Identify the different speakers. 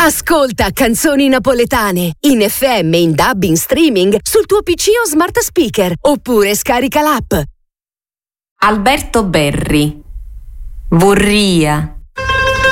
Speaker 1: Ascolta canzoni napoletane in FM, in DAB, in streaming sul tuo PC o smart speaker, oppure scarica l'app.
Speaker 2: Alberto Berri. Vorria.